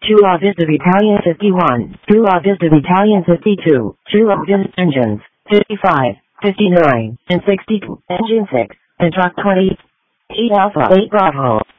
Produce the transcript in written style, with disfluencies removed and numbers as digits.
Chula Vista Italian 51, Chula Vista Italian 52, Chula Vista engines 55, 59, and 62, engine 6, and truck 20. 8 Alpha 8 Bravo.